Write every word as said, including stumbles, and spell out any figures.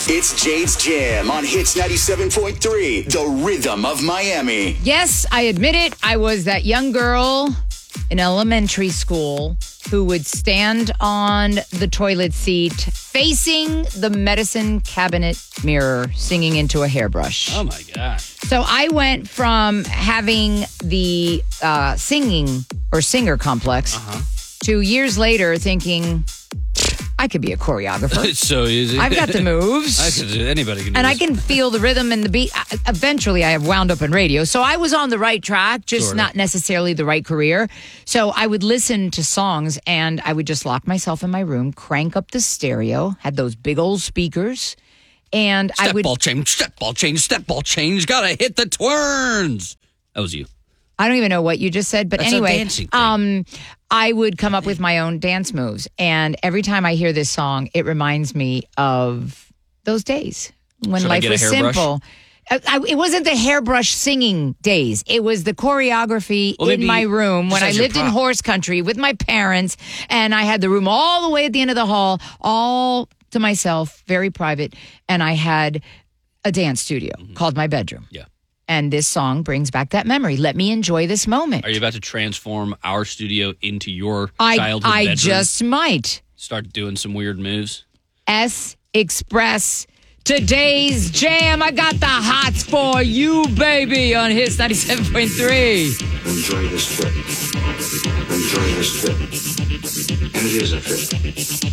It's Jade's Jam on Hits ninety-seven point three, the rhythm of Miami. Yes, I admit it. I was that young girl in elementary school who would stand on the toilet seat facing the medicine cabinet mirror singing into a hairbrush. Oh, my gosh. So I went from having the uh, singing or singer complex Uh-huh. to years later thinking, I could be a choreographer. It's so easy. I've got the moves. I could do, anybody can do And I this. can feel the rhythm and the beat. I- Eventually, I have wound up in radio. So I was on the right track, just Sorta. not necessarily the right career. So I would listen to songs and I would just lock myself in my room, crank up the stereo, had those big old speakers. And Step I would, ball change, step ball change, step ball change. Gotta hit the twirls. That was you. I don't even know what you just said, but That's a anyway, dancing thing. um, I would come up with my own dance moves. And every time I hear this song, it reminds me of those days when Should I life get a was hairbrush? simple. I, I, it wasn't the hairbrush singing days. It was the choreography Well, in maybe my room when I besides your lived in prop. horse country with my parents, and I had the room all the way at the end of the hall, all to myself, very private, and I had a dance studio called my bedroom. Yeah. And this song brings back that memory. Let me enjoy this moment. Are you about to transform our studio into your I, childhood I bedroom? just might. Start doing some weird moves? S Express. Today's jam. I got the hots for you, baby, on Hits ninety-seven point three. Enjoy this trip. Enjoy this trip. And it is a trip.